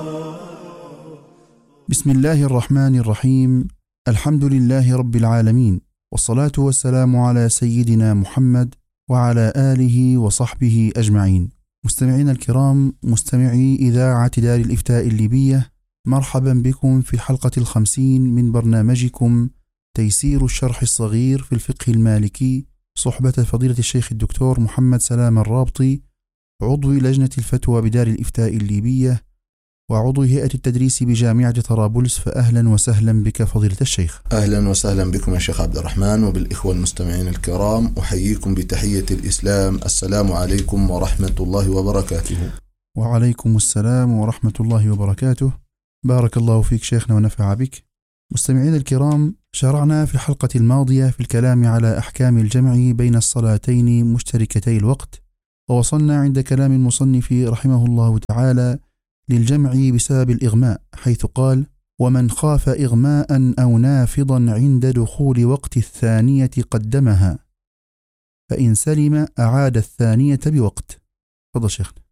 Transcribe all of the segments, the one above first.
بسم الله الرحمن الرحيم. الحمد لله رب العالمين، والصلاة والسلام على سيدنا محمد وعلى آله وصحبه أجمعين. مستمعينا الكرام، مستمعي إذاعة دار الإفتاء الليبية، مرحبا بكم في الحلقة 50 من برنامجكم تيسير الشرح الصغير في الفقه المالكي، صحبة فضيلة الشيخ الدكتور محمد سلام الرابطي، عضو لجنة الفتوى بدار الإفتاء الليبية وعضو هيئة التدريس بجامعة طرابلس. فأهلا وسهلا بك فضيلة الشيخ. أهلا وسهلا بكم يا شيخ عبد الرحمن وبالإخوة المستمعين الكرام، أحييكم بتحية الإسلام، السلام عليكم ورحمة الله وبركاته. وعليكم السلام ورحمة الله وبركاته. بارك الله فيك شيخنا ونفع بك. مستمعين الكرام، شرعنا في الحلقة الماضية في الكلام على أحكام الجمع بين الصلاتين مشتركتي الوقت، ووصلنا عند كلام المصنف رحمه الله تعالى للجمع بسبب الإغماء، حيث قال: ومن خاف إغماء أو نافضا عند دخول وقت الثانية قدمها، فإن سلم أعاد الثانية بوقت. تفضل شيخنا.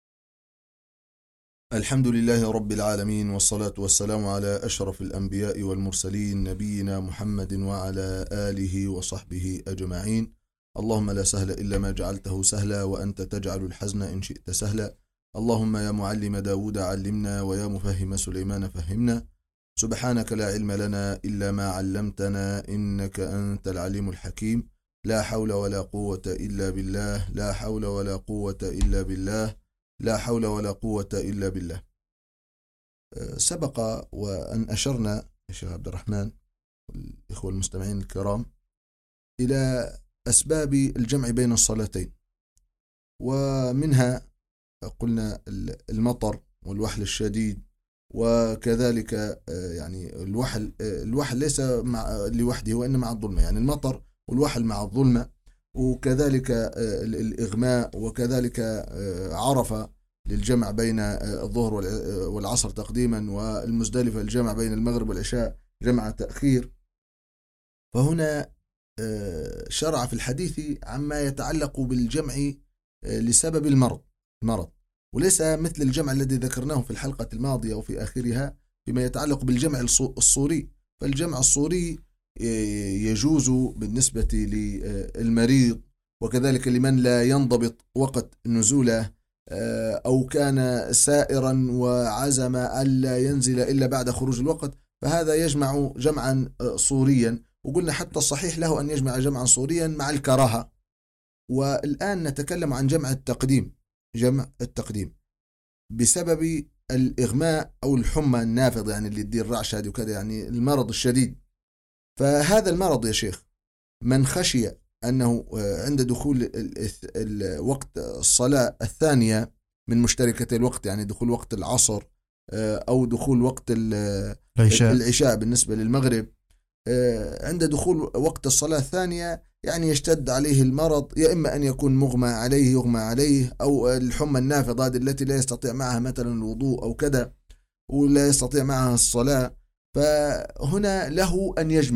الحمد لله رب العالمين، والصلاة والسلام على أشرف الأنبياء والمرسلين، نبينا محمد وعلى آله وصحبه أجمعين. اللهم لا سهل إلا ما جعلته سهلا، وأنت تجعل الحزن إن شئت سهلا. اللهم يا معلم داود علمنا، ويا مفهم سليمان فهمنا. سبحانك لا علم لنا إلا ما علمتنا، إنك أنت العليم الحكيم. لا حول ولا قوة إلا بالله، لا حول ولا قوة إلا بالله، لا حول ولا قوة إلا بالله. سبق وأن أشرنا يا شيخ عبد الرحمن والإخوة المستمعين الكرام إلى أسباب الجمع بين الصلاتين، ومنها قلنا المطر والوحل الشديد، وكذلك يعني الوحل ليس لوحده وإنما مع الظلمة، يعني المطر والوحل مع الظلمة، وكذلك الإغماء، وكذلك عرفة للجمع بين الظهر والعصر تقديما، والمزدلفة الجمع بين المغرب والعشاء جمع تأخير. فهنا شرع في الحديث عما يتعلق بالجمع لسبب المرض، وليس مثل الجمع الذي ذكرناه في الحلقة الماضية وفي آخرها فيما يتعلق بالجمع الصوري. فالجمع الصوري يجوز بالنسبة للمريض، وكذلك لمن لا ينضبط وقت نزوله، أو كان سائرا وعزم ألا ينزل إلا بعد خروج الوقت، فهذا يجمع جمعا صوريا. وقلنا حتى الصحيح له أن يجمع جمعا صوريا مع الكراهة. والآن نتكلم عن جمع التقديم بسبب الإغماء أو الحمى النافض، يعني اللي يدير رعش هذه وكذا، يعني المرض الشديد. فهذا المرض يا شيخ من خشي أنه عند دخول وقت الصلاة الثانية من مشتركة الوقت، يعني دخول وقت العصر أو دخول وقت العشاء بالنسبة للمغرب، عند دخول وقت الصلاة الثانية يعني يشتد عليه المرض، يا إما أن يكون يغمى عليه، أو الحمى النافضة التي لا يستطيع معها مثلا الوضوء أو كذا، ولا يستطيع معها الصلاة. فهنا له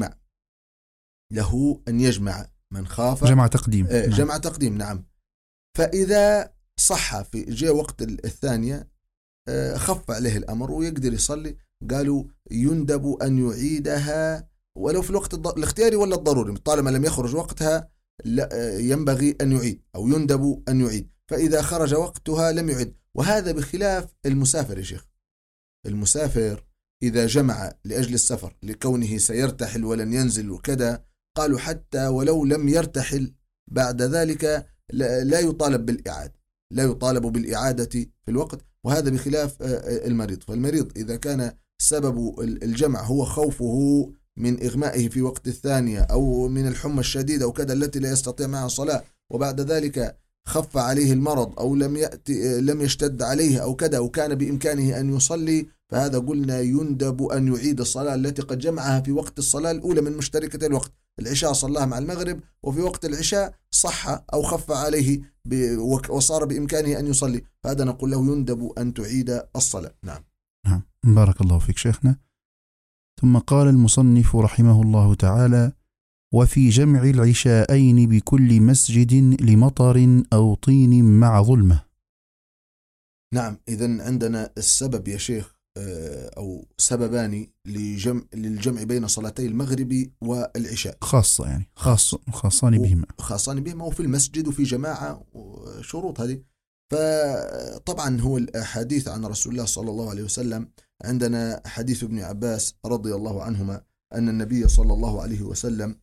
أن يجمع من خاف جمع تقديم. جمع تقديم، نعم. فإذا صح في جاء وقت الثانية خف عليه الأمر ويقدر يصلي، قالوا يندب أن يعيدها ولو في الوقت الاختياري ولا الضروري، طالما لم يخرج وقتها ينبغي أن يعيد أو يندب أن يعيد. فإذا خرج وقتها لم يعيد. وهذا بخلاف المسافر يا شيخ. المسافر إذا جمع لأجل السفر لكونه سيرتحل ولن ينزل وكذا، قالوا حتى ولو لم يرتحل بعد ذلك لا يطالب بالإعادة في الوقت. وهذا بخلاف المريض. فالمريض إذا كان سبب الجمع هو خوفه من إغمائه في وقت الثانية، أو من الحمى الشديدة وكذا التي لا يستطيع معها الصلاة، وبعد ذلك خف عليه المرض أو لم يشتد عليه أو كذا، وكان بإمكانه أن يصلي، فهذا قلنا يندب أن يعيد الصلاة التي قد جمعها في وقت الصلاة الأولى من مشتركة الوقت. العشاء صلاها مع المغرب، وفي وقت العشاء صح أو خف عليه وصار بإمكانه أن يصلي، فهذا نقول له يندب أن تعيد الصلاة. نعم. بارك الله فيك شيخنا. ثم قال المصنف رحمه الله تعالى: وفي جمع العشاءين بكل مسجد لمطر أو طين مع ظلمة. نعم، إذن عندنا السبب يا شيخ أو سببان للجمع بين صلاتي المغرب والعشاء. خاصة يعني خاصان بهما. خاصان بهما وفي المسجد وفي جماعة وشروط هذه. فطبعا هو الحديث عن رسول الله صلى الله عليه وسلم، عندنا حديث ابن عباس رضي الله عنهما أن النبي صلى الله عليه وسلم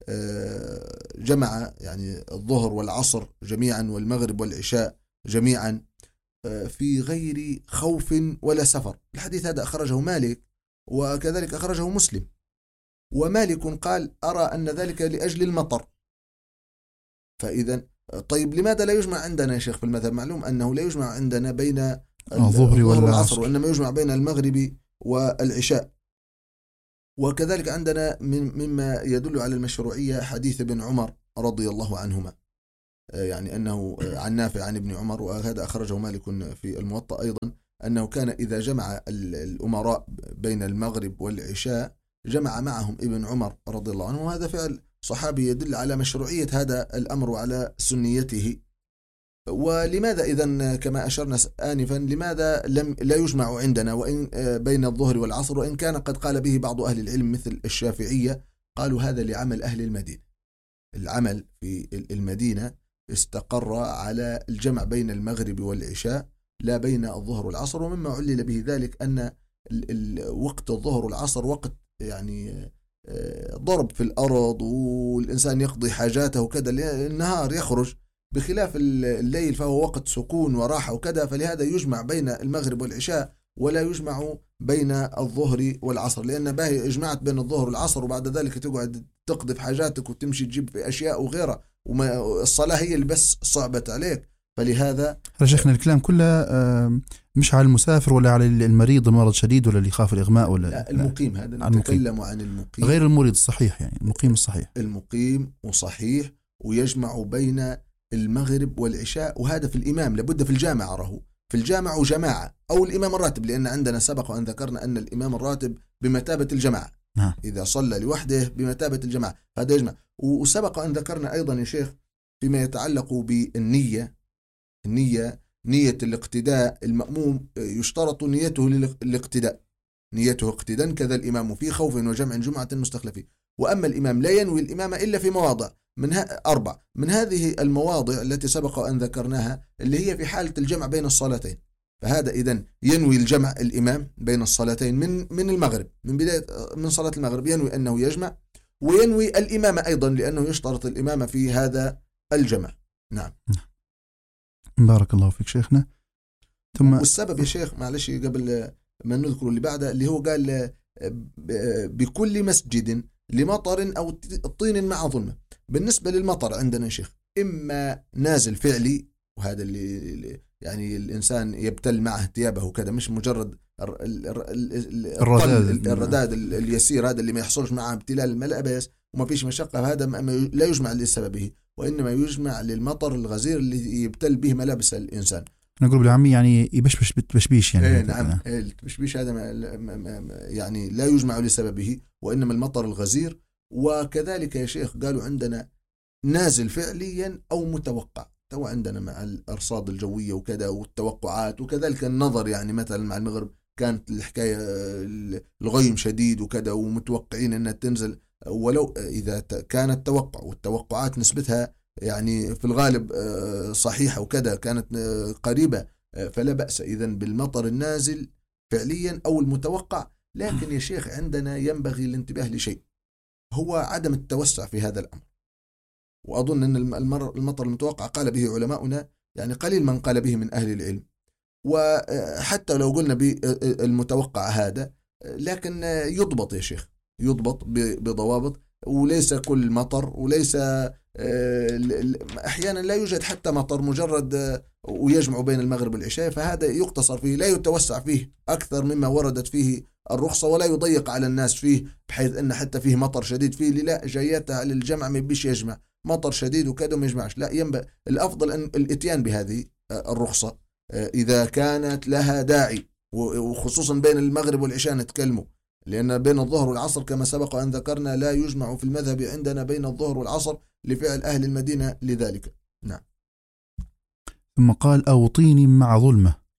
جمع يعني الظهر والعصر جميعا والمغرب والعشاء جميعا في غير خوف ولا سفر. الحديث هذا أخرجه مالك وكذلك أخرجه مسلم. ومالك قال أرى أن ذلك لأجل المطر. فإذا طيب لماذا لا يجمع عندنا يا شيخ في المذهب؟ معلوم أنه لا يجمع عندنا بين الظهر والعصر، وإنما يجمع بين المغرب والعشاء. وكذلك عندنا مما يدل على المشروعية حديث ابن عمر رضي الله عنهما، يعني أنه عن نافع عن ابن عمر، وهذا أخرجه مالك في الموطأ أيضا، أنه كان إذا جمع الأمراء بين المغرب والعشاء جمع معهم ابن عمر رضي الله عنه. وهذا فعل صحابي يدل على مشروعية هذا الأمر وعلى سنيته. ولماذا إذن كما أشرنا آنفا لماذا لا يجمع عندنا وإن بين الظهر والعصر، وإن كان قد قال به بعض أهل العلم مثل الشافعية، قالوا هذا لعمل أهل المدينة. العمل في المدينة استقر على الجمع بين المغرب والعشاء لا بين الظهر والعصر. ومما علل به ذلك أن وقت الظهر والعصر وقت يعني ضرب في الأرض والإنسان يقضي حاجاته وكذا، النهار يخرج، بخلاف الليل فهو وقت سكون وراحة وكذا. فلهذا يجمع بين المغرب والعشاء ولا يجمع بين الظهر والعصر، لأن باهي اجمعت بين الظهر والعصر وبعد ذلك تقعد تقضي في حاجاتك وتمشي تجيب في أشياء وغيرها، والصلاة هي اللي بس صعبت عليك. فلهذا شيخنا الكلام كله مش على المسافر ولا على المريض المرض شديد ولا اللي يخاف الإغماء ولا لا المقيم. هذا نتكلم عن المقيم غير المريض الصحيح، يعني المقيم الصحيح. المقيم وصحيح ويجمع بين المغرب والعشاء. وهذا في الإمام لابد في الجامعة، رهو في الجامعة وجماعة، أو الإمام الراتب، لأن عندنا سبق وأن ذكرنا أن الإمام الراتب بمثابة الجماعة. إذا صلى لوحده بمثابة الجماعة هذا يجمع. وسبق أن ذكرنا أيضا يا شيخ فيما يتعلق بالنية، نية الاقتداء، المأموم يشترط نيته للاقتداء، نيته اقتداء كذا الإمام في خوف وجمع جمعة مستخلفين. وأما الإمام لا ينوي الإمامة إلا في مواضع أربع من هذه المواضع التي سبق أن ذكرناها، اللي هي في حالة الجمع بين الصلاتين. فهذا إذن ينوي الجمع الإمام بين الصلاتين من المغرب، من بداية من صلاة المغرب ينوي أنه يجمع، وينوي الإمامة أيضا لأنه يشترط الإمامة في هذا الجمع. نعم. بارك الله فيك شيخنا. ثم والسبب يا شيخ معلش قبل ما نذكر اللي بعده، اللي هو قال بكل مسجد لمطر أو طين مع ظلمة. بالنسبة للمطر عندنا يا شيخ إما نازل فعلي، وهذا اللي يعني الإنسان يبتل معه ثيابه كذا، مش مجرد الرداد اليسير هذا اللي ما يحصلش معه ابتلال الملابس وما فيش مشقة، هذا لا يجمع لسببه، وإنما يجمع للمطر الغزير اللي يبتل به ملابس الإنسان. نقول بالعامي يعني يبشبش بتبشبيش يعني. نعم التبشبيش هذا يعني لا يجمع لسببه وإنما المطر الغزير. وكذلك يا شيخ قالوا عندنا نازل فعليا أو متوقع، تو عندنا مع الأرصاد الجوية وكذا والتوقعات، وكذلك النظر، يعني مثلا مع المغرب كانت الحكاية الغيم شديد وكذا ومتوقعين أنها تنزل، ولو إذا كان التوقع والتوقعات نسبتها يعني في الغالب صحيحة وكذا كانت قريبة، فلا بأس إذن بالمطر النازل فعليا أو المتوقع. لكن يا شيخ عندنا ينبغي الانتباه لشيء، هو عدم التوسع في هذا الأمر. وأظن أن المطر المتوقع قال به علماؤنا، يعني قليل من قال به من أهل العلم. وحتى لو قلنا بالمتوقع هذا، لكن يضبط يا شيخ، يضبط بضوابط، وليس كل مطر، وليس أحيانا لا يوجد حتى مطر مجرد ويجمع بين المغرب والعشاء، فهذا يقتصر فيه، لا يتوسع فيه أكثر مما وردت فيه الرخصة، ولا يضيق على الناس فيه بحيث أن حتى فيه مطر شديد فيه لا جايته على الجمع ما يبيش يجمع، مطر شديد وكذا ما يجمعش. لا، ينبغي الأفضل أن الاتيان بهذه الرخصة إذا كانت لها داعي، وخصوصا بين المغرب والعشاء نتكلموا، لأن بين الظهر والعصر كما سبق أن ذكرنا لا يجمع في المذهب عندنا بين الظهر والعصر لفعل أهل المدينة لذلك. نعم. ثم قال أو طين مع ظلمة.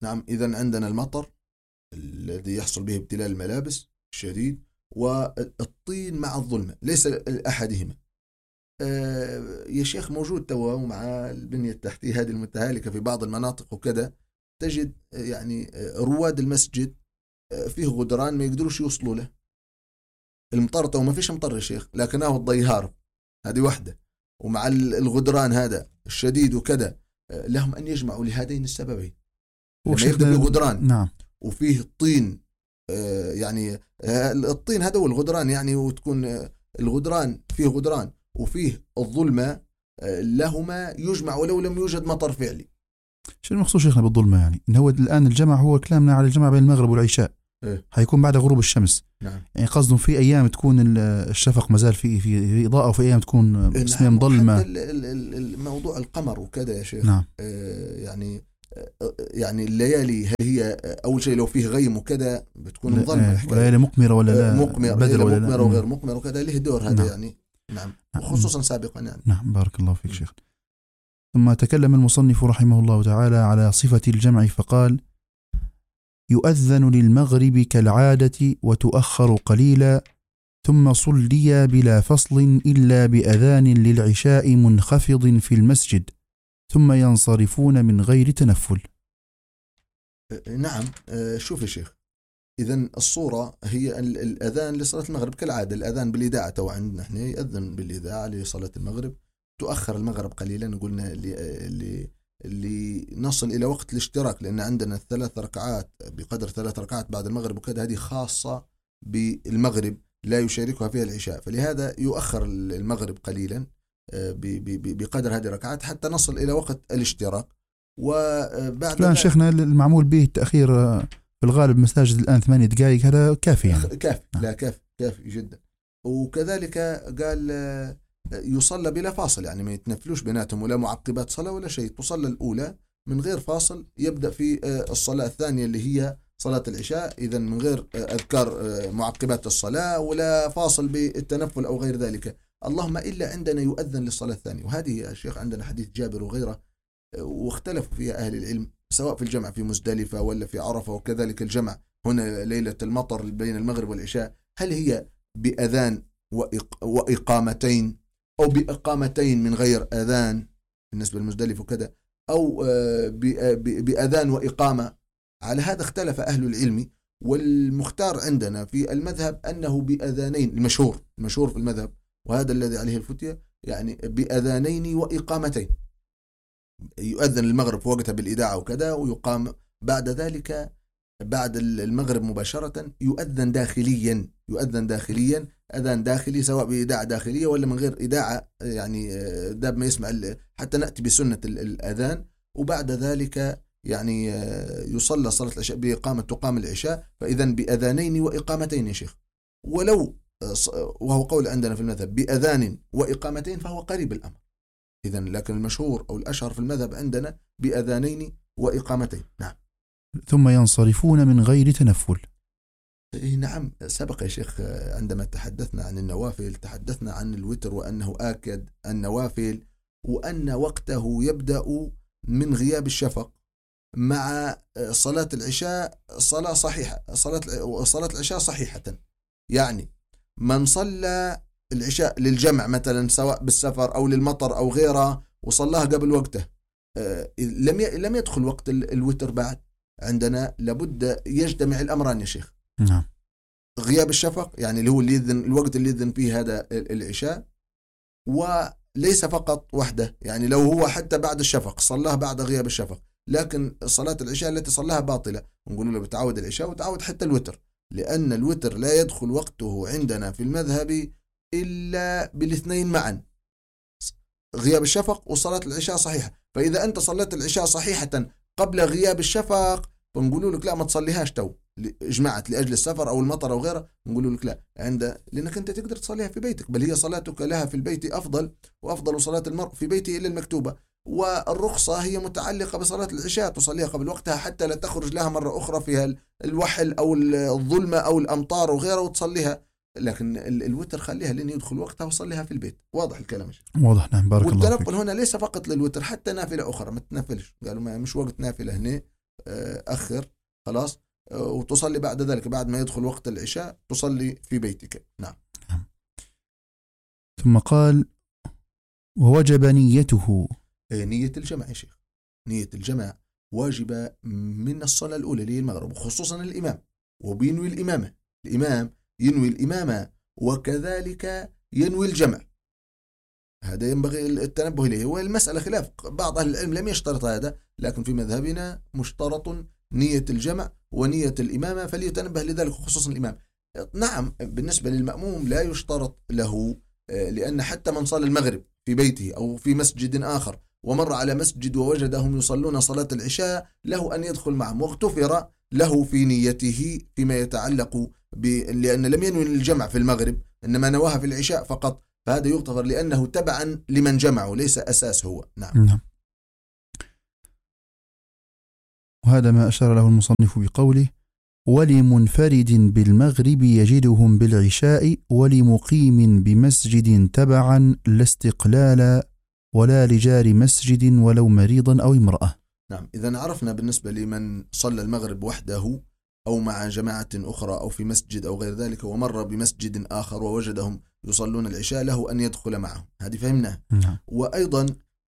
نعم، إذا عندنا المطر الذي يحصل به ابتلال الملابس الشديد، والطين مع الظلمة، ليس أحدهما. يا شيخ موجود توا مع البنية التحتية هذه المتهالكة في بعض المناطق وكذا، تجد يعني رواد المسجد فيه غدران ما يقدروش يوصلوا له. المطر تو ما فيش مطر يا شيخ، لكنه الضيهار، هذه واحدة. ومع الغدران هذا الشديد وكذا، لهم أن يجمعوا لهذين السببين. لما يبدأ فيه غدران، نعم، وفيه الطين، يعني الطين هذا هو الغدران يعني، وتكون الغدران فيه غدران وفيه الظلمة، لهما يجمع ولو لم يوجد مطر فعلي. شو المقصود شيخنا بالظلمة؟ يعني إن هو الآن الجمع هو كلامنا على الجمع بين المغرب والعشاء، حيكون بعد غروب الشمس. نعم. يعني قصدهم في أيام تكون الشفق مزال في إضاءة، وفي أيام تكون اسمها مظلمة. موضوع القمر وكذا يا شيخ. نعم. يعني الليالي هل هي أول شيء لو فيه غيم وكذا بتكون مظلمة، ليالي مقمرة ولا لا؟ بدر ولا مقمرة وغير مقمرة وكذا، له دور هذا. نعم. يعني نعم، وخصوصا سابقا يعني. نعم، بارك الله فيك شيخ. ثم تكلم المصنف رحمه الله تعالى على صفة الجمع فقال: يؤذن للمغرب كالعادة وتؤخر قليلا، ثم صلي بلا فصل إلا بأذان للعشاء منخفض في المسجد، ثم ينصرفون من غير تنفل. نعم. شوف يا شيخ، إذن الصورة هي الأذان لصلاة المغرب كالعادة. الأذان بالإذاعة تو عندنا احنا يأذن بالإذاعة لصلاة المغرب، تؤخر المغرب قليلا، قلنا اللي نصل إلى وقت الاشتراك، لأن عندنا 3 ركعات بقدر 3 ركعات بعد المغرب وكذا، هذه خاصة بالمغرب لا يشاركها فيها العشاء، فلهذا يؤخر المغرب قليلا بقدر هذه الركعات حتى نصل إلى وقت الاشتراك. وبعد الآن شيخنا المعمول به التأخير في الغالب مساجد الآن 8 دقائق، هذا كافي يعني. كافي. لا، كافي جدا. وكذلك قال يصلى بلا فاصل، يعني ما يتنفلوش بيناتهم ولا معقبات صلاة ولا شيء، تصلى الأولى من غير فاصل، يبدأ في الصلاة الثانية اللي هي صلاة العشاء، إذا من غير أذكار معقبات الصلاة ولا فاصل بالتنفل أو غير ذلك، اللهم إلا عندنا يؤذن للصلاة الثانية. وهذه يا شيخ عندنا حديث جابر وغيره، واختلفوا فيها أهل العلم، سواء في الجمع في مزدلفة ولا في عرفة، وكذلك الجمع هنا ليلة المطر بين المغرب والعشاء، هل هي بأذان وإقامتين أو بإقامتين من غير أذان بالنسبة للمزدلفة وكذا، أو بأذان وإقامة. على هذا اختلف أهل العلم، والمختار عندنا في المذهب أنه بأذانين، المشهور في المذهب، وهذا الذي عليه الفتية، يعني بأذانين وإقامتين. يؤذن المغرب في وقتها بالإذاعة وكذا، ويقام بعد ذلك بعد المغرب مباشرة يؤذن داخليا، أذان داخلي، سواء بإذاعة داخلية ولا من غير إذاعة، يعني داب ما يسمع، حتى نأتي بسنة الأذان. وبعد ذلك يعني يصلى صلاة العشاء تقام العشاء، فإذا بأذانين وإقامتين يا شيخ. وهو قول عندنا في المذهب بأذان وإقامتين، فهو قريب الأمر. إذا لكن المشهور أو الأشهر في المذهب عندنا بأذانين وإقامتين. نعم. ثم ينصرفون من غير تنفل. نعم، سبق يا شيخ عندما تحدثنا عن النوافل، تحدثنا عن الوتر وأنه آكد النوافل، وأن وقته يبدأ من غياب الشفق، مع صلاة العشاء صلاة صحيحة، صلاة العشاء صحيحة. يعني من صلى العشاء للجمع مثلا، سواء بالسفر أو للمطر أو غيره، وصلاها قبل وقته، لم يدخل وقت الوتر بعد، عندنا لابد يجتمع الأمران يا شيخ. نعم. غياب الشفق، يعني اللي هو الوقت اللي يذن فيه هذا العشاء، وليس فقط وحده، يعني لو هو حتى بعد الشفق صلاها بعد غياب الشفق، لكن صلاة العشاء التي صلاها باطلة، نقول له بتعود العشاء وتعود حتى الوتر، لأن الوتر لا يدخل وقته عندنا في المذهب إلا بالاثنين معا، غياب الشفق وصلاة العشاء صحيحة. فإذا أنت صليت العشاء صحيحة قبل غياب الشفق، فنقولوا لك لا، ما تصليهاش تو، اجمعت لأجل السفر أو المطر أو غيره، نقولوا لك لا، لأنك أنت تقدر تصليها في بيتك، بل هي صلاتك لها في البيت أفضل، وأفضل صلاة المرء في بيته إلا المكتوبة. والرخصة هي متعلقة بصلاة العشاء، تصليها قبل وقتها حتى لا تخرج لها مرة أخرى فيها الوحل أو الظلمة أو الأمطار وغيره وتصليها. لكن الوتر خليها لين يدخل وقتها وصليها في البيت. واضح الكلام؟ واضح. نعم، بارك الله فيك. والتنفل هنا ليس فقط للوتر، حتى نافلة أخرى ما تنفلش، قالوا ما مش وقت نافلة هنا، أخر خلاص، وتصلي بعد ذلك بعد ما يدخل وقت العشاء تصلي في بيتك. نعم. ثم قال: ووجب نيته. نية الجمع يا شيخ، نية الجمع واجبة من الصلاة الأولى اللي هي المغرب، وخصوصا الإمام، وبينوي الإمامة، الإمام ينوي الإمامة وكذلك ينوي الجمع. هذا ينبغي التنبه إليه. والمسألة خلاف، بعض أهل العلم لم يشترط هذا، لكن في مذهبنا مشترط نية الجمع ونية الإمامة، فليتنبه لذلك خصوصا الإمام. نعم بالنسبة للمأموم لا يشترط له، لأن حتى من صلى المغرب في بيته أو في مسجد آخر ومر على مسجد ووجدهم يصلون صلاة العشاء له أن يدخل معهم، واغتفر له في نيته فيما يتعلق لأن لم ينوي الجمع في المغرب إنما نواها في العشاء فقط، فهذا يغتفر لأنه تبعا لمن جمعه ليس أساس هو. نعم. وهذا ما أشار له المصنف بقوله: ولمنفرد بالمغرب يجدهم بالعشاء، ولمقيم بمسجد تبعا لا استقلالا، ولا لجار مسجد ولو مريضا أو امرأة. نعم. إذا عرفنا بالنسبة لمن صلى المغرب وحده أو مع جماعة أخرى أو في مسجد أو غير ذلك ومر بمسجد آخر ووجدهم يصلون العشاء له أن يدخل معهم، هذه فهمناها. وأيضا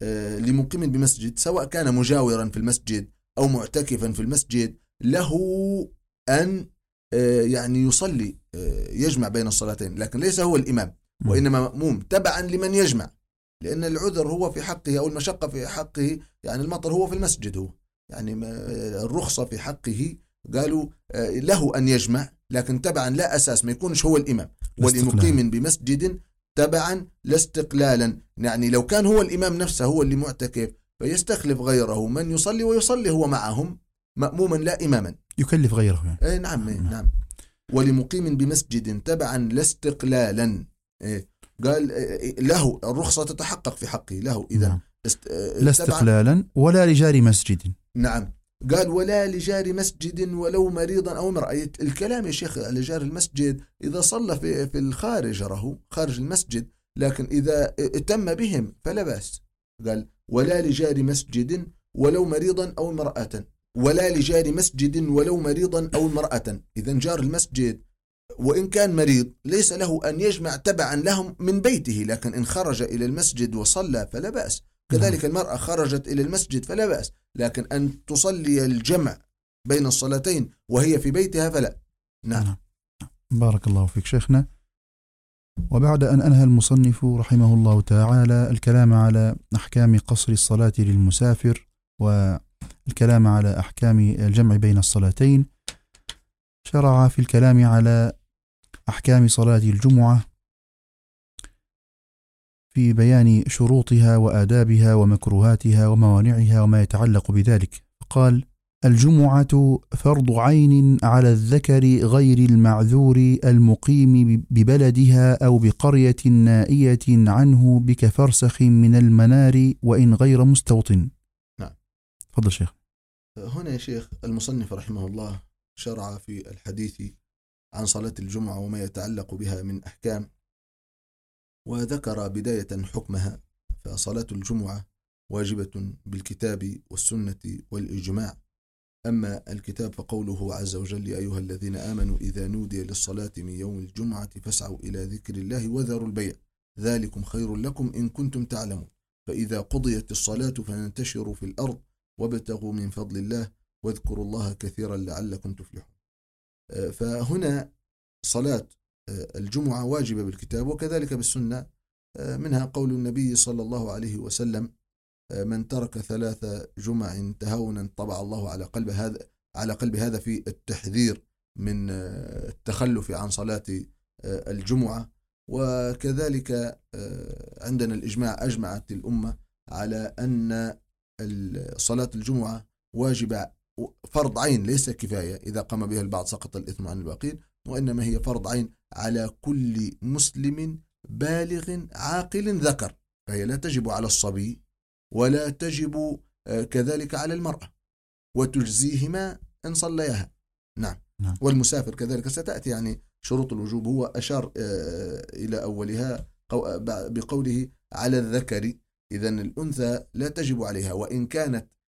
لمقيم بمسجد سواء كان مجاورا في المسجد أو معتكفا في المسجد له أن يعني يصلي يجمع بين الصلاتين، لكن ليس هو الإمام وإنما مأموم تبعا لمن يجمع، لأن العذر هو في حقه أو المشقة في حقه، يعني المطر هو في المسجد، هو يعني الرخصة في حقه، قالوا له أن يجمع لكن تبعا لا أساس ما يكونش هو الإمام. ولمقيم بمسجد تبعا لا استقلالا، يعني لو كان هو الإمام نفسه هو اللي معتكف فيستخلف غيره من يصلي ويصلي هو معهم مأموما لا إماما، يكلف غيره يعني. نعم. ولمقيم بمسجد تبعا لا استقلالا، قال له الرخصة تتحقق في حقه له إذا لا استقلالا ولا لجار مسجد. نعم. قال ولا لجار مسجد ولو مريضا أو امرأة. الكلام يا شيخ على جار المسجد إذا صلى في الخارج خارج المسجد، لكن إذا اتم بهم فلا بأس. قال ولا لجار مسجد ولو مريضا أو امرأة، ولا لجار مسجد ولو مريضا أو امرأة. إذا جار المسجد وإن كان مريض ليس له أن يجمع تبعا لهم من بيته، لكن إن خرج إلى المسجد وصلى فلا بأس. كذلك المرأة خرجت إلى المسجد فلا بأس، لكن أن تصلي الجمع بين الصلاتين وهي في بيتها فلا. نعم. بارك الله فيك شيخنا. وبعد أن أنهى المصنف رحمه الله تعالى الكلام على أحكام قصر الصلاة للمسافر والكلام على أحكام الجمع بين الصلاتين، شرع في الكلام على أحكام صلاة الجمعة في بيان شروطها وآدابها ومكروهاتها وموانعها وما يتعلق بذلك. قال: الجمعة فرض عين على الذكر غير المعذور المقيم ببلدها أو بقرية نائية عنه بكفرسخ من المنار وإن غير مستوطن. نعم. تفضل شيخ. هنا يا شيخ المصنف رحمه الله شرع في الحديث عن صلاة الجمعة وما يتعلق بها من أحكام، وذكر بداية حكمها. فصلاة الجمعة واجبة بالكتاب والسنة والإجماع. أما الكتاب فقوله عز وجل: يا أيها الذين آمنوا إذا نودي للصلاة من يوم الجمعة فاسعوا إلى ذكر الله وذروا البيع ذلكم خير لكم إن كنتم تعلمون، فإذا قضيت الصلاة فانتشروا في الأرض وابتغوا من فضل الله واذكروا الله كثيرا لعلكم تفلحون. فهنا صلاة الجمعة واجبة بالكتاب وكذلك بالسنة، منها قول النبي صلى الله عليه وسلم: من ترك 3 جمع تهاونا طبع الله على قلب هذا في التحذير من التخلف عن صلاة الجمعة. وكذلك عندنا الإجماع، أجمعت الأمة على أن صلاة الجمعة واجبة فرض عين ليس كفاية، إذا قام بها البعض سقط الإثم عن الباقين، وإنما هي فرض عين على كل مسلم بالغ عاقل ذكر، فهي لا تجب على الصبي ولا تجب كذلك على المرأة، وتجزيهما إن صليها. نعم. والمسافر كذلك ستأتي يعني شروط الوجوب. هو أشار إلى أولها بقوله على الذكر، إذن الأنثى لا تجب عليها، وإن كانت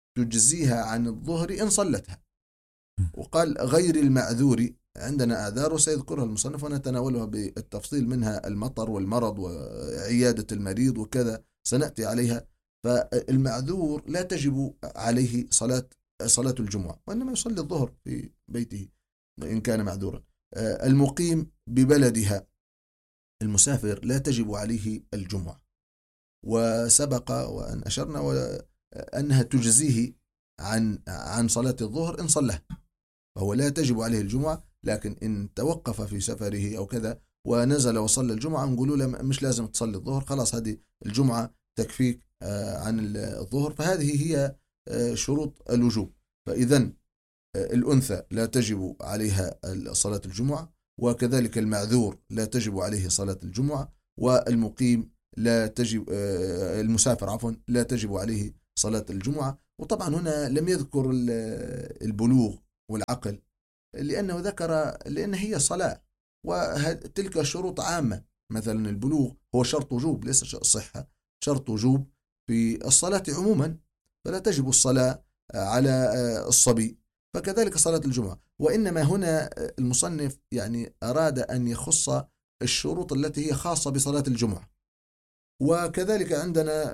تجزيها عن الظهر إن صلتها. وقال غير المعذور، عندنا أعذار وسيذكرها المصنف ونتناولها بالتفصيل، منها المطر والمرض وعيادة المريض وكذا سنأتي عليها. فالمعذور لا تجب عليه صلاة الجمعة، وإنما يصلي الظهر في بيته إن كان معذورا. المقيم ببلدها، المسافر لا تجب عليه الجمعة، وسبق وأن أشرنا أنها تجزيه عن صلاة الظهر إن صلى، فهو لا تجب عليه الجمعة. لكن إن توقف في سفره أو كذا ونزل وصلى الجمعة نقولوا له مش لازم تصلي الظهر، خلاص هذه الجمعة تكفيك عن الظهر. فهذه هي شروط الوجوب. فإذن الأنثى لا تجب عليها صلاة الجمعة، وكذلك المعذور لا تجب عليه صلاة الجمعة، والمقيم لا تجب المسافر لا تجب عليه صلاة الجمعة. وطبعا هنا لم يذكر البلوغ والعقل لأنه ذكر لأن هي صلاة، وتلك شروط عامة. مثلا البلوغ هو شرط وجوب ليس صحة، شرط وجوب في الصلاة عموما، فلا تجب الصلاة على الصبي، فكذلك صلاة الجمعة. وإنما هنا المصنف يعني أراد أن يخص الشروط التي هي خاصة بصلاة الجمعة. وكذلك عندنا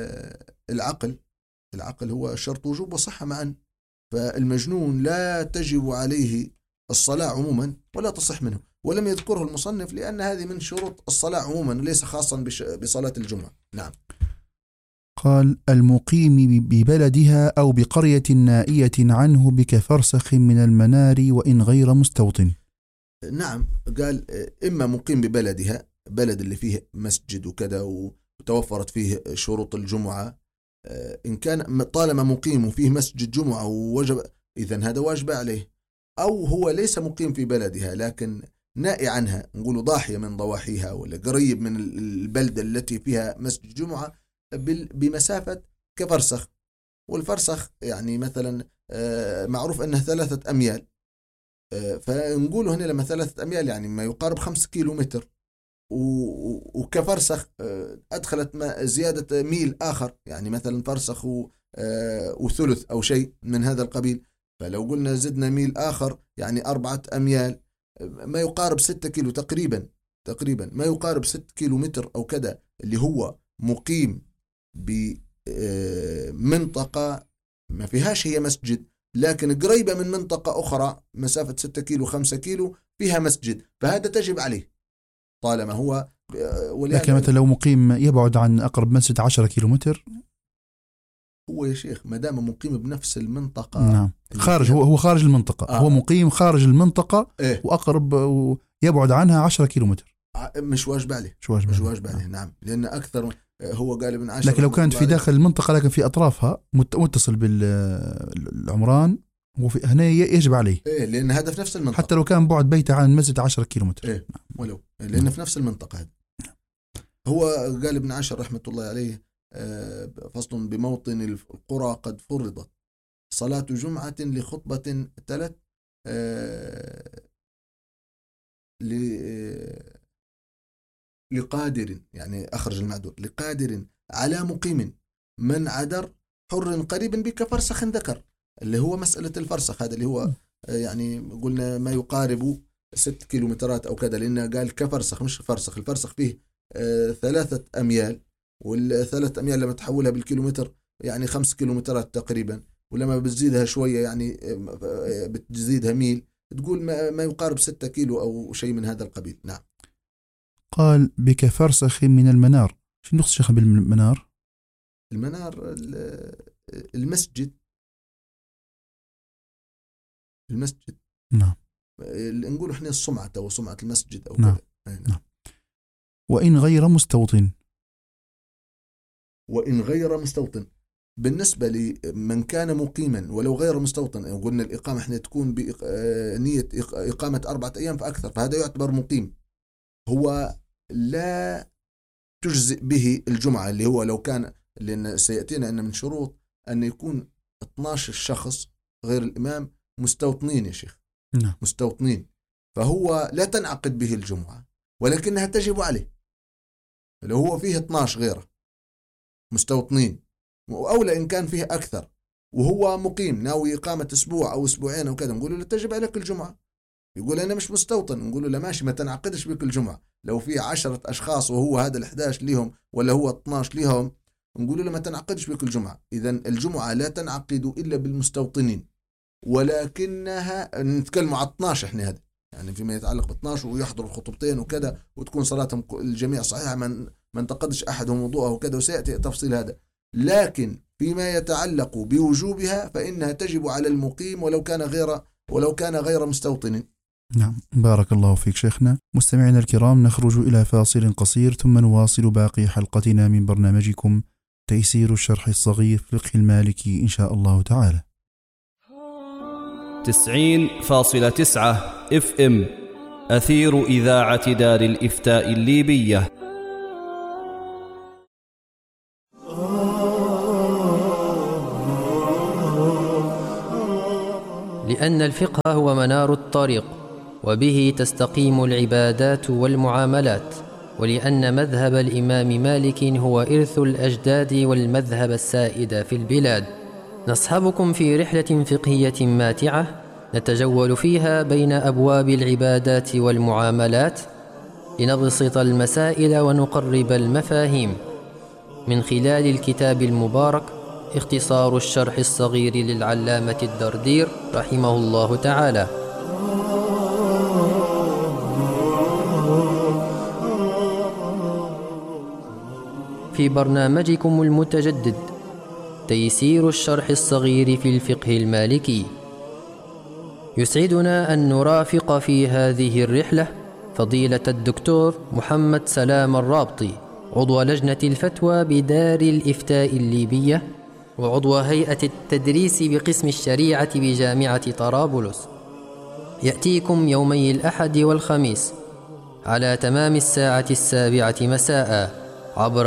العقل هو شرط وجوب وصحة معا، فالمجنون لا تجب عليه الصلاة عموما ولا تصح منه، ولم يذكره المصنف لأن هذه من شروط الصلاة عموما ليس خاصا بصلاة الجمعة. نعم. قال المقيم ببلدها أو بقرية نائية عنه بكفرسخ من المنار وإن غير مستوطن. نعم، قال إما مقيم ببلدها، بلد اللي فيه مسجد وكذا وتوفرت فيه شروط الجمعة، إن كان طالما مقيم فيه مسجد جمعة ووجب إذن هذا واجب عليه. أو هو ليس مقيم في بلدها لكن نائي عنها، نقول ضاحية من ضواحيها ولا قريب من البلدة التي فيها مسجد جمعة بمسافة كفرسخ. والفرسخ يعني مثلا معروف أنه 3 أميال، فنقول هنا لما 3 أميال يعني ما يقارب 5 كيلومتر، وكفرسخ أدخلت زيادة ميل آخر، يعني مثلا فرسخ وثلث أو شيء من هذا القبيل. فلو قلنا زدنا ميل آخر يعني 4 أميال ما يقارب 6 كيلو تقريبا ما يقارب 6 كيلومتر أو كذا، اللي هو مقيم بمنطقة ما فيهاش هي مسجد لكن قريبة من منطقة أخرى مسافة 6 كيلو 5 كيلو فيها مسجد، فهذا تجب عليه طالما هو. لكن مثلا لو مقيم يبعد عن أقرب مسجد 10 كيلومتر، هو يا شيخ ما دام مقيم بنفس المنطقة. نعم، خارج هو خارج المنطقة. هو مقيم خارج المنطقة وأقرب ويبعد عنها 10 كيلومتر، مش واجب عليه. مش واجب عليه. نعم، لأن أكثر هو قال ابن عاشر. لكن لو كانت في داخل المنطقة لكن في أطرافها متصل بالعمران هنا يجب عليه، لأن هذا في نفس المنطقة، حتى لو كان بعد بيته عن المسجد 10 كيلومتر. ولو لأن في نفس المنطقة هذا. هو قال ابن عاشر رحمة الله عليه فصل بموطن القرى قد فرضت صلاة جمعة لخطبة تلت لقادر، يعني أخرج المعذور لقادر على مقيم من عدر حر قريب بك فرسخ ذكر، اللي هو مسألة الفرسخ هذا اللي هو يعني قلنا ما يقارب 6 كيلومترات أو كذا، لأنه قال كفرسخ مش فرسخ. الفرسخ فيه 3 أميال، وال3 أميال لما تحولها بالكيلومتر يعني 5 كيلومترات تقريبا، ولما بتزيدها شوية يعني بتزيدها ميل تقول ما يقارب 6 كيلو أو شيء من هذا القبيل. نعم. قال بكفرسخ من المنار. شو نقصد شيخ بالمنار؟ المنار المسجد. نعم. نقول احنا السمعة أو سمعة المسجد أو نعم. كذا. نعم. وإن غير مستوطن. بالنسبة لمن كان مقيما ولو غير مستوطن، قلنا الإقامة احنا تكون بنية إقامة 4 أيام فأكثر، فهذا يعتبر مقيم. هو لا تجزئ به الجمعة، اللي هو لو كان، لأن سيأتينا أن من شروط أن يكون 12 شخص غير الإمام مستوطنين يا شيخ. نعم. مستوطنين، فهو لا تنعقد به الجمعة ولكنها تجب عليه لو هو فيه 12 غيره مستوطنين، أو إن كان فيه أكثر وهو مقيم ناوي إقامة أسبوع أو أسبوعين أو كذا، نقول له تجب عليك الجمعة. يقول أنا مش مستوطن، نقول له ماشي، ما تنعقدش بك الجمعة. لو في 10 أشخاص وهو هذا 11 ليهم ولا هو 12 ليهم، نقول له ما تنعقدش بك الجمعة. إذن الجمعة لا تنعقد إلا بالمستوطنين، ولكنها نتكلم على 12 إحنا هذا يعني فيما يتعلق ب 12 ويحضروا الخطبتين وكذا وتكون صلاتهم الجميع صحيحة، ما انتقدش أحدهم وضوءه وكذا، وسيأتي تفصيل هذا. لكن فيما يتعلق بوجوبها فإنها تجب على المقيم ولو كان غير مستوطن. نعم، بارك الله فيك شيخنا. مستمعينا الكرام، نخرج إلى فاصل قصير ثم نواصل باقي حلقتنا من برنامجكم تيسير الشرح الصغير في الفقه المالكي إن شاء الله تعالى. 90.9 FM أثير إذاعة دار الإفتاء الليبية. لأن الفقه هو منار الطريق، وبه تستقيم العبادات والمعاملات، ولأن مذهب الإمام مالك هو إرث الأجداد والمذهب السائد في البلاد. نصحبكم في رحلة فقهية ماتعة نتجول فيها بين أبواب العبادات والمعاملات لنبسط المسائل ونقرب المفاهيم من خلال الكتاب المبارك اختصار الشرح الصغير للعلامة الدردير رحمه الله تعالى. في برنامجكم المتجدد تيسير الشرح الصغير في الفقه المالكي، يسعدنا أن نرافق في هذه الرحلة فضيلة الدكتور محمد سلام الرابطي، عضو لجنة الفتوى بدار الإفتاء الليبية وعضو هيئة التدريس بقسم الشريعة بجامعة طرابلس. يأتيكم يومي الأحد والخميس على تمام الساعة 7 مساء عبر